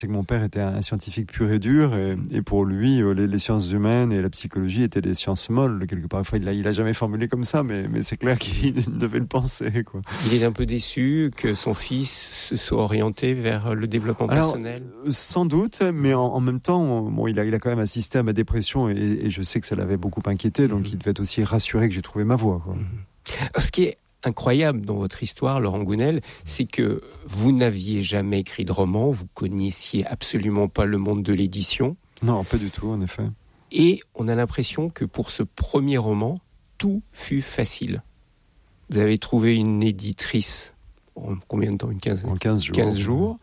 C'est que mon père était un scientifique pur et dur, et pour lui, les sciences humaines et la psychologie étaient des sciences molles. Quelque part, il a jamais formulé comme ça, mais c'est clair qu'il devait le penser, quoi. Il est un peu déçu que son fils se soit orienté vers le développement personnel. Sans doute, mais en même temps, bon, il a quand même assisté à ma dépression, et je sais que ça l'avait beaucoup inquiété, donc il devait être aussi rassuré que j'ai trouvé ma voie, quoi. Ce qui est incroyable dans votre histoire, Laurent Gounelle, c'est que vous n'aviez jamais écrit de roman, vous connaissiez absolument pas le monde de l'édition. Non, pas du tout, en effet. Et on a l'impression que pour ce premier roman, tout fut facile. Vous avez trouvé une éditrice en combien de temps? En 15 jours. 15 jours.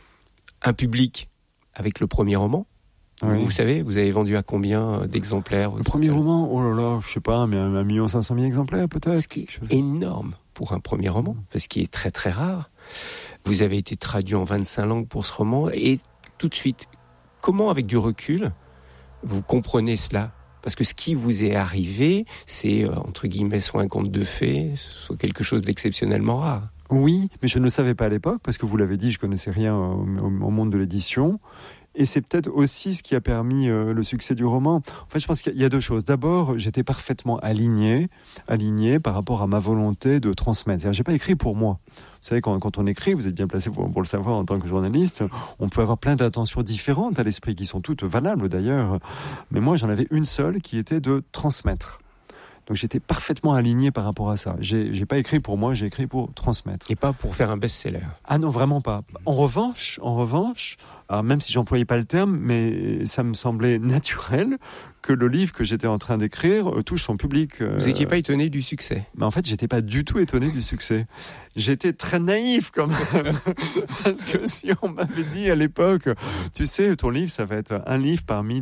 Un public avec le premier roman. Oui. Vous savez, vous avez vendu à combien d'exemplaires? Le premier roman, oh là là, je sais pas, mais 1 500 000 exemplaires peut-être. Ce qui est énorme pour un premier roman, ce qui est très très rare. Vous avez été traduit en 25 langues pour ce roman, et tout de suite, comment avec du recul, vous comprenez cela? Parce que ce qui vous est arrivé, c'est, entre guillemets, soit un conte de fées, soit quelque chose d'exceptionnellement rare. Oui, mais je ne le savais pas à l'époque, parce que vous l'avez dit, je connaissais rien au monde de l'édition. Et c'est peut-être aussi ce qui a permis le succès du roman. En fait, je pense qu'il y a 2 choses. D'abord, j'étais parfaitement aligné par rapport à ma volonté de transmettre. C'est-à-dire, j'ai pas écrit pour moi. Vous savez, quand on écrit, vous êtes bien placé pour le savoir en tant que journaliste, on peut avoir plein d'intentions différentes à l'esprit, qui sont toutes valables d'ailleurs. Mais moi, j'en avais une seule, qui était de transmettre. Donc j'étais parfaitement aligné par rapport à ça. J'ai pas écrit pour moi, j'ai écrit pour transmettre. Et pas pour faire un best-seller. Ah non, vraiment pas. En revanche, alors même si j'employais pas le terme, mais ça me semblait naturel que le livre que j'étais en train d'écrire touche son public. Vous n'étiez pas étonné du succès? Mais en fait, j'étais pas du tout étonné du succès. J'étais très naïf quand même. Parce que si on m'avait dit à l'époque, tu sais, ton livre, ça va être un livre parmi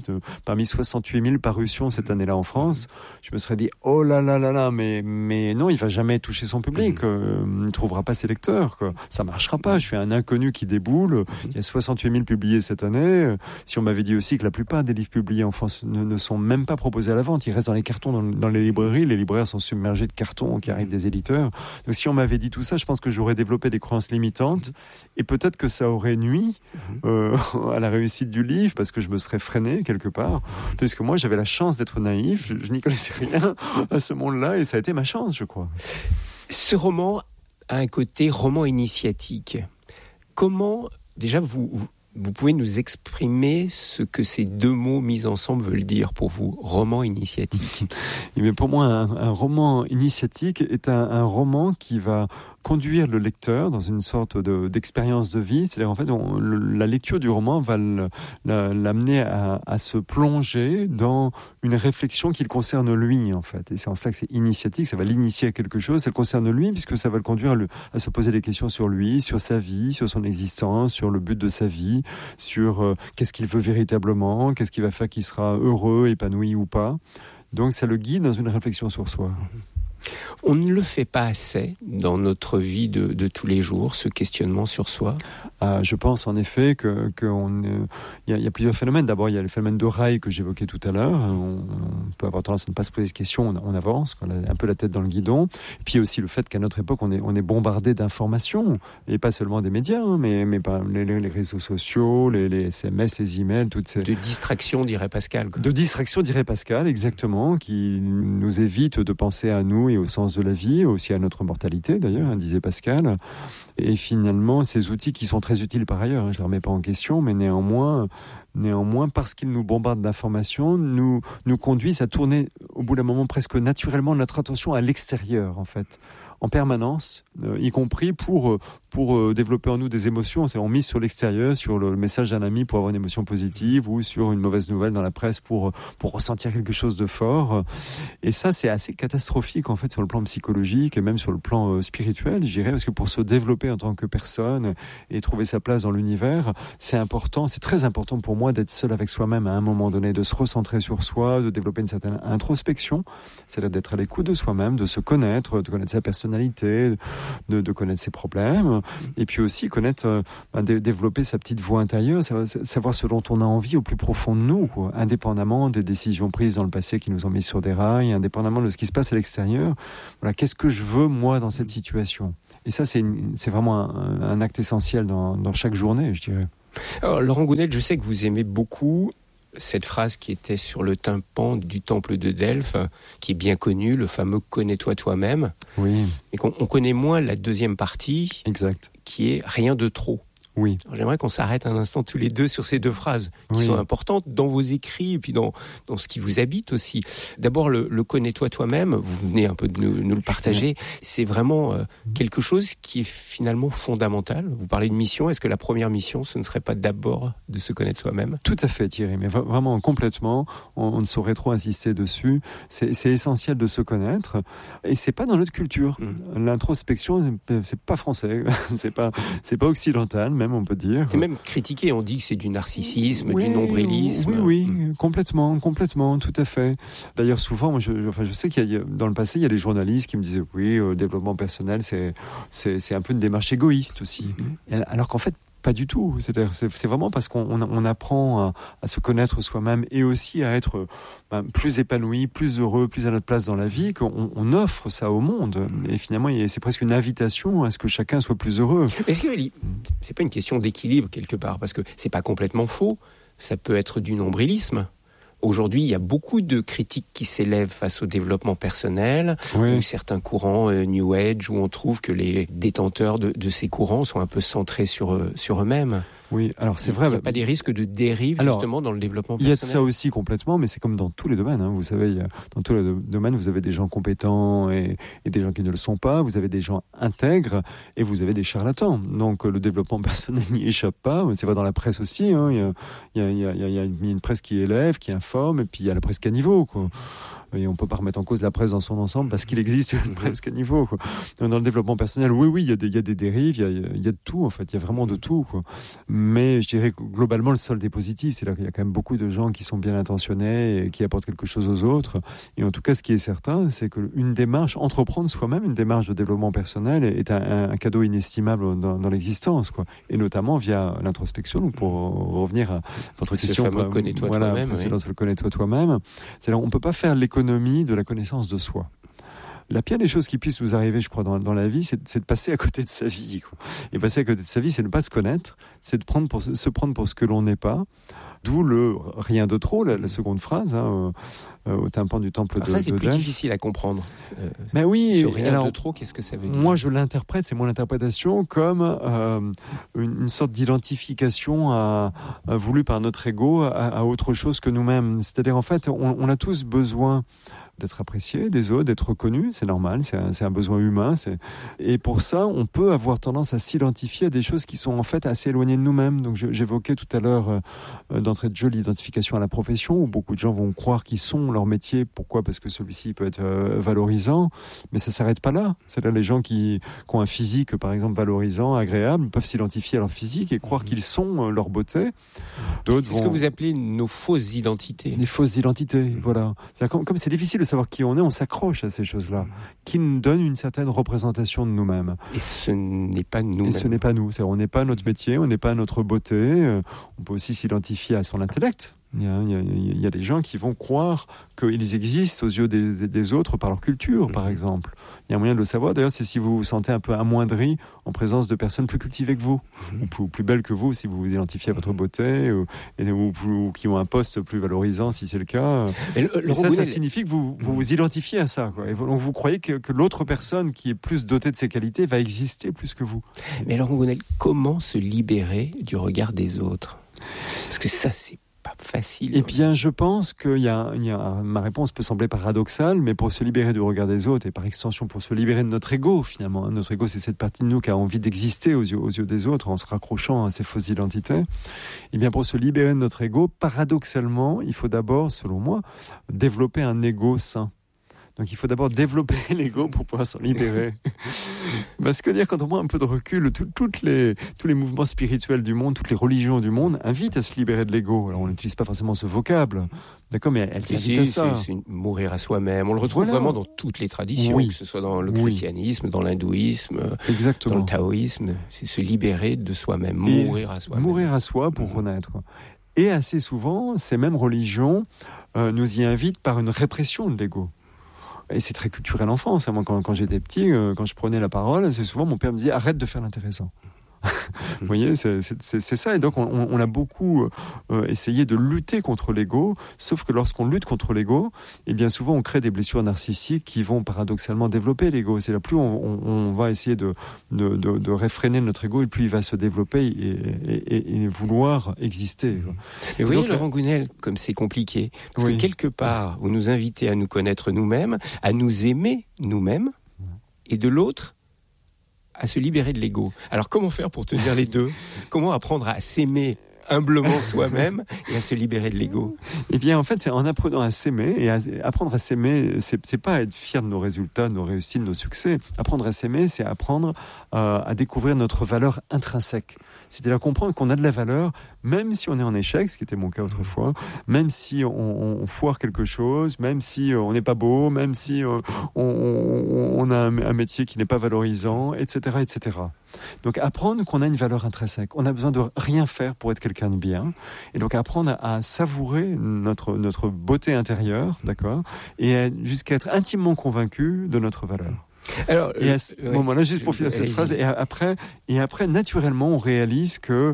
68 000 parutions cette année-là en France, je me serais dit, oh là là là là, mais non, il va jamais toucher son public. Il ne trouvera pas ses lecteurs, quoi. Ça marchera pas. Je suis un inconnu qui déboule. Il y a 68 000 publiés cette année. Si on m'avait dit aussi que la plupart des livres publiés en France ne sont même pas proposés à la vente, ils restent dans les cartons, dans les librairies. Les libraires sont submergés de cartons qui arrivent des éditeurs. Donc si on m'avait dit tout ça, je pense que j'aurais développé des croyances limitantes, et peut-être que ça aurait nui à la réussite du livre, parce que je me serais freiné quelque part. Parce que moi, j'avais la chance d'être naïf. Je n'y connaissais rien à ce monde-là, et ça a été ma chance, je crois. Ce roman a un côté roman initiatique. Comment, déjà, vous pouvez nous exprimer ce que ces 2 mots mis ensemble veulent dire pour vous, roman initiatique? Mais pour moi, un roman initiatique est un roman qui va conduire le lecteur dans une sorte d'expérience de vie. C'est-à-dire, en fait, la lecture du roman va l'amener à se plonger dans une réflexion qui le concerne lui, en fait. Et c'est en cela que c'est initiatique, ça va l'initier à quelque chose, ça le concerne lui, puisque ça va le conduire à se poser des questions sur lui, sur sa vie, sur son existence, sur le but de sa vie, sur qu'est-ce qu'il veut véritablement, qu'est-ce qui va faire qu'il sera heureux, épanoui ou pas. Donc ça le guide dans une réflexion sur soi. On ne le fait pas assez dans notre vie de tous les jours, ce questionnement sur soi. Je pense en effet qu'il y a plusieurs phénomènes. D'abord, il y a le phénomène de rail que j'évoquais tout à l'heure. On peut avoir tendance à ne pas se poser de questions, on avance, on a un peu la tête dans le guidon. Et puis il y a aussi le fait qu'à notre époque, on est bombardé d'informations, et pas seulement des médias, mais par les réseaux sociaux, les SMS, les emails, toutes ces... De distraction, dirait Pascal. De distraction, dirait Pascal, exactement, qui nous évite de penser à nous et au sens de la vie, aussi à notre mortalité d'ailleurs, disait Pascal. Et finalement, ces outils qui sont très utiles par ailleurs, je ne les remets pas en question, mais néanmoins, parce qu'ils nous bombardent d'informations, nous conduisent à tourner au bout d'un moment presque naturellement notre attention à l'extérieur, en fait, en permanence, y compris pour développer en nous des émotions. On mise sur l'extérieur, sur le message d'un ami pour avoir une émotion positive, ou sur une mauvaise nouvelle dans la presse pour ressentir quelque chose de fort. Et ça, c'est assez catastrophique, en fait, sur le plan psychologique et même sur le plan spirituel, je dirais, parce que pour se développer en tant que personne et trouver sa place dans l'univers, c'est important, c'est très important pour moi d'être seul avec soi-même à un moment donné, de se recentrer sur soi, de développer une certaine introspection, c'est-à-dire d'être à l'écoute de soi-même, de se connaître, de connaître sa personnalité, de connaître ses problèmes, et puis aussi développer sa petite voix intérieure, savoir ce dont on a envie au plus profond de nous, quoi, indépendamment des décisions prises dans le passé qui nous ont mis sur des rails, indépendamment de ce qui se passe à l'extérieur. Voilà, qu'est-ce que je veux moi dans cette situation? Et ça, c'est vraiment un acte essentiel dans chaque journée, je dirais. Alors, Laurent Gounelle, je sais que vous aimez beaucoup cette phrase qui était sur le tympan du temple de Delphes, qui est bien connue, le fameux « connais-toi toi-même ». Oui. Et qu'on connaît moins la deuxième partie, exact. Qui est « rien de trop ». Oui. Alors, j'aimerais qu'on s'arrête un instant tous les deux sur ces deux phrases qui sont importantes dans vos écrits et puis dans ce qui vous habite aussi. D'abord, le connais-toi toi-même, vous venez un peu de nous le partager, c'est vraiment quelque chose qui est finalement fondamental. Vous parlez de mission, est-ce que la première mission, ce ne serait pas d'abord de se connaître soi-même ? Tout à fait, Thierry, mais vraiment complètement, on ne saurait trop insister dessus. C'est essentiel de se connaître et c'est pas dans notre culture. L'introspection, c'est pas français, c'est pas occidental, même on peut dire. C'est même critiqué, on dit que c'est du narcissisme, du nombrilisme. Oui, complètement, tout à fait. D'ailleurs, souvent, je sais dans le passé, il y a des journalistes qui me disaient oui, le développement personnel, c'est un peu une démarche égoïste aussi. Alors qu'en fait, pas du tout. C'est vraiment parce qu'on apprend à se connaître soi-même et aussi à être plus épanoui, plus heureux, plus à notre place dans la vie, qu'on offre ça au monde. Et finalement, c'est presque une invitation à ce que chacun soit plus heureux. Est-ce que c'est pas une question d'équilibre quelque part ? Parce que c'est pas complètement faux. Ça peut être du nombrilisme. Aujourd'hui, il y a beaucoup de critiques qui s'élèvent face au développement personnel, ou certains courants New Age, où on trouve que les détenteurs de ces courants sont un peu centrés sur eux-mêmes. Oui, alors c'est vrai. Il n'y a pas des risques de dérive justement dans le développement personnel. Il y a de ça aussi complètement, mais c'est comme dans tous les domaines. Vous savez, dans tous les domaines, vous avez des gens compétents et des gens qui ne le sont pas. Vous avez des gens intègres et vous avez des charlatans. Donc le développement personnel n'y échappe pas. C'est vrai dans la presse aussi. Il y a une presse qui élève, qui informe, et puis il y a la presse caniveau, quoi. Et on ne peut pas remettre en cause la presse dans son ensemble parce qu'il existe une presse caniveau, quoi. Dans le développement personnel, oui, il y a des dérives, il y a de tout, en fait. Il y a vraiment de tout, quoi. Mais je dirais que globalement, le solde est positif. C'est-à-dire qu'il y a quand même beaucoup de gens qui sont bien intentionnés et qui apportent quelque chose aux autres. Et en tout cas, ce qui est certain, c'est qu'une démarche, entreprendre soi-même une démarche de développement personnel est un cadeau inestimable dans l'existence, quoi. Et notamment via l'introspection. Donc pour revenir à votre question, ce fameux connais-toi toi-même. Le connais-toi toi-même. C'est-à-dire, on ne peut pas faire l'économie de la connaissance de soi. La pire des choses qui puissent nous arriver, je crois, dans la vie, c'est de passer à côté de sa vie, quoi. Et passer à côté de sa vie, c'est ne pas se connaître, c'est de se prendre pour ce que l'on n'est pas. D'où le rien de trop, la seconde phrase, au tympan du temple de Delphes. Ça, c'est plus difficile à comprendre. Mais oui. Ce rien de trop, qu'est-ce que ça veut dire ? Moi, je l'interprète, c'est mon interprétation, comme une sorte d'identification voulue par notre ego à autre chose que nous-mêmes. C'est-à-dire, en fait, on a tous besoin d'être apprécié des autres, d'être reconnu, c'est normal, c'est un besoin humain. Et pour ça, on peut avoir tendance à s'identifier à des choses qui sont en fait assez éloignées de nous-mêmes. Donc j'évoquais tout à l'heure d'entrée de jeu l'identification à la profession, où beaucoup de gens vont croire qu'ils sont leur métier. Pourquoi ? Parce que celui-ci peut être valorisant, mais ça s'arrête pas là. C'est-à-dire les gens qui ont un physique, par exemple, valorisant, agréable, peuvent s'identifier à leur physique et croire qu'ils sont leur beauté. C'est ce que vous appelez nos fausses identités. Les fausses identités, voilà. C'est-à-dire, comme c'est difficile de savoir qui on est, on s'accroche à ces choses-là, qui nous donnent une certaine représentation de nous-mêmes. Et ce n'est pas nous-mêmes. Et ce n'est pas nous. C'est-à-dire, on n'est pas notre métier, on n'est pas notre beauté. On peut aussi s'identifier à son intellect. Il y a des gens qui vont croire qu'ils existent aux yeux des autres par leur culture, par exemple. Il y a un moyen de le savoir. D'ailleurs, c'est si vous vous sentez un peu amoindri en présence de personnes plus cultivées que vous, ou plus belles que vous, si vous vous identifiez à votre beauté, ou qui ont un poste plus valorisant, si c'est le cas. Et ça signifie que vous vous identifiez à ça, quoi. Et donc, vous croyez que l'autre personne qui est plus dotée de ces qualités va exister plus que vous. Mais Laurent Gounelle, comment se libérer du regard des autres ? Parce que ça, c'est pas facile. Eh bien, je pense que ma réponse peut sembler paradoxale, mais pour se libérer du regard des autres et par extension pour se libérer de notre ego, finalement. Notre ego, c'est cette partie de nous qui a envie d'exister aux yeux des autres en se raccrochant à ces fausses identités. Eh bien, pour se libérer de notre ego, paradoxalement, il faut d'abord, selon moi, développer un ego sain. Donc il faut d'abord développer l'ego pour pouvoir s'en libérer. Parce que quand on prend un peu de recul, tous les mouvements spirituels du monde, toutes les religions du monde invitent à se libérer de l'ego. Alors on n'utilise pas forcément ce vocable, d'accord, mais elles invitent à ça. C'est mourir à soi-même. On le retrouve vraiment dans toutes les traditions, que ce soit dans le christianisme, dans l'hindouisme, dans le taoïsme. C'est se libérer de soi-même, mourir à soi-même. Mourir à soi pour renaître, quoi. Et assez souvent, ces mêmes religions nous y invitent par une répression de l'ego. Et c'est très culturel en France. Moi, quand j'étais petit, quand je prenais la parole, c'est souvent mon père me disait « Arrête de faire l'intéressant. Vous voyez, c'est ça. Et donc, on a beaucoup essayé de lutter contre l'ego, sauf que lorsqu'on lutte contre l'ego, eh bien souvent, on crée des blessures narcissiques qui vont paradoxalement développer l'ego. C'est là, plus on va essayer de réfréner notre ego, et plus il va se développer et vouloir exister. Et vous voyez, Laurent Gounel, comme c'est compliqué. Parce que quelque part, vous nous invitez à nous connaître nous-mêmes, à nous aimer nous-mêmes, et de l'autre, à se libérer de l'ego. Alors comment faire pour tenir les deux ? Comment apprendre à s'aimer humblement soi-même et à se libérer de l'ego ? Eh bien, en fait, c'est en apprenant à s'aimer, et apprendre à s'aimer, c'est pas être fier de nos résultats, de nos réussites, de nos succès. Apprendre à s'aimer, c'est apprendre à découvrir notre valeur intrinsèque. C'est-à-dire comprendre qu'on a de la valeur, même si on est en échec, ce qui était mon cas autrefois, même si on foire quelque chose, même si on n'est pas beau, même si on a un métier qui n'est pas valorisant, etc., etc. Donc apprendre qu'on a une valeur intrinsèque. On a besoin de rien faire pour être quelqu'un de bien. Et donc apprendre à savourer notre beauté intérieure, d'accord, et jusqu'à être intimement convaincu de notre valeur. Alors, et à ce moment-là, juste pour finir cette phrase, et après, naturellement, on réalise que,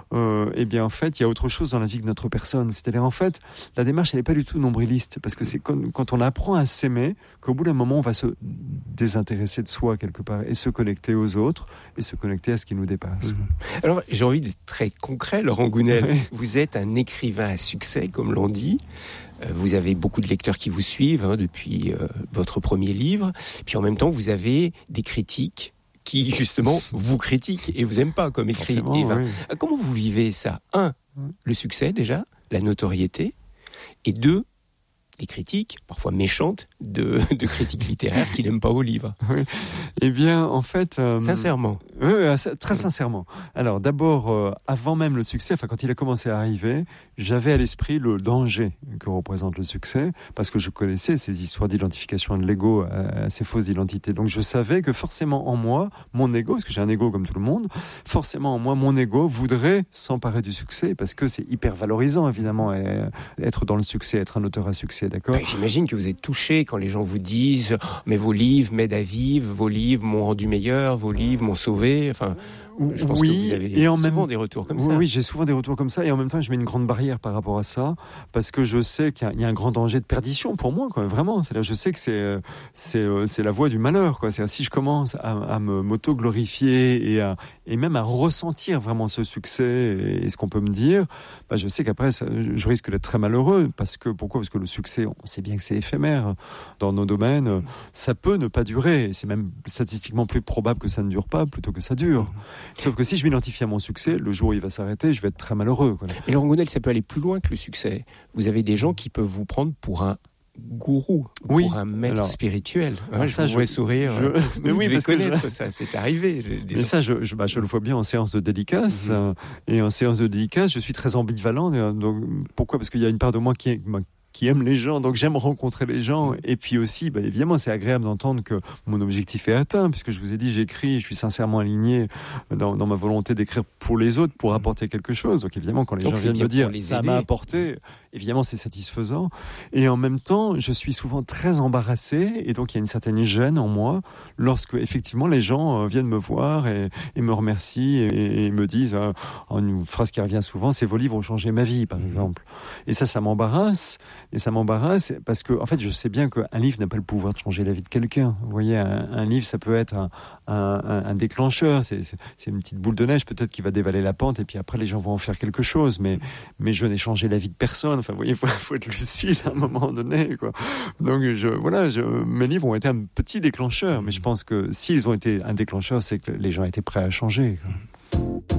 eh bien, en fait, il y a autre chose dans la vie que notre personne. C'est-à-dire, en fait, la démarche, elle n'est pas du tout nombriliste, parce que c'est quand on apprend à s'aimer, qu'au bout d'un moment, on va se désintéresser de soi quelque part, et se connecter aux autres, et se connecter à ce qui nous dépasse. Alors, j'ai envie d'être très concret, Laurent Gounel. Vous êtes un écrivain à succès, comme l'on dit. Vous avez beaucoup de lecteurs qui vous suivent depuis votre premier livre. Puis en même temps, vous avez des critiques qui, justement, vous critiquent et vous n'aiment pas, comme écrit Eva. Oui. Comment vous vivez ça ? 1, le succès déjà, la notoriété. Et 2, les critiques, parfois méchantes, de critiques littéraires qui n'aiment pas vos livres. Oui. Eh bien, en fait... Sincèrement. Oui, très sincèrement. Alors, d'abord, avant même le succès, quand il a commencé à arriver, j'avais à l'esprit le danger que représente le succès, parce que je connaissais ces histoires d'identification de l'ego, ces fausses identités. Donc, je savais que forcément en moi, mon ego, parce que j'ai un ego comme tout le monde, forcément en moi, mon ego voudrait s'emparer du succès, parce que c'est hyper valorisant, évidemment, être dans le succès, être un auteur à succès, d'accord ? J'imagine que vous êtes touché quand les gens vous disent « Mais vos livres m'aident à vivre, vos livres m'ont rendu meilleur, vos livres m'ont sauvé ». Enfin, je pense que vous avez souvent des retours comme ça. Oui, j'ai souvent des retours comme ça, et en même temps, je mets une grande barrière par rapport à ça, parce que je sais qu'il y a un grand danger de perdition pour moi, quoi, vraiment. C'est-à-dire, je sais que c'est la voie du malheur, quoi. C'est-à-dire, si je commence à m'auto-glorifier et même à ressentir vraiment ce succès et ce qu'on peut me dire, je sais qu'après, je risque d'être très malheureux. Pourquoi ? Parce que le succès, on sait bien que c'est éphémère dans nos domaines. Ça peut ne pas durer. C'est même statistiquement plus probable que ça ne dure pas plutôt que ça dure. Sauf que si je m'identifie à mon succès, le jour où il va s'arrêter, je vais être très malheureux, quoi. Et Laurent Gounel, ça peut aller plus loin que le succès. Vous avez des gens qui peuvent vous prendre pour un gourou, pour un maître spérituel. Je vous vois sourire. Mais oui, parce que ça, c'est arrivé. Mais ça, je le vois bien en séance de dédicace. Et en séance de dédicace, je suis très ambivalent. Donc, pourquoi ? Parce qu'il y a une part de moi qui aime les gens, donc j'aime rencontrer les gens. Et puis aussi, évidemment, c'est agréable d'entendre que mon objectif est atteint, puisque je vous ai dit, j'écris, je suis sincèrement aligné dans ma volonté d'écrire pour les autres, pour apporter quelque chose. Donc évidemment, quand les gens viennent me dire « ça m'a apporté », évidemment, c'est satisfaisant. Et en même temps, je suis souvent très embarrassé, et donc il y a une certaine gêne en moi, lorsque effectivement les gens viennent me voir et me remercient et me disent, une phrase qui revient souvent, c'est « vos livres ont changé ma vie », par exemple. Et ça m'embarrasse. Et ça m'embarrasse parce que, en fait, je sais bien qu'un livre n'a pas le pouvoir de changer la vie de quelqu'un. Vous voyez, un livre, ça peut être un déclencheur. C'est une petite boule de neige, peut-être, qui va dévaler la pente, et puis après, les gens vont en faire quelque chose. Mais je n'ai changé la vie de personne. Enfin, vous voyez, faut être lucide à un moment donné, quoi. Donc, mes livres ont été un petit déclencheur. Mais je pense que s'ils ont été un déclencheur, c'est que les gens étaient prêts à changer, quoi.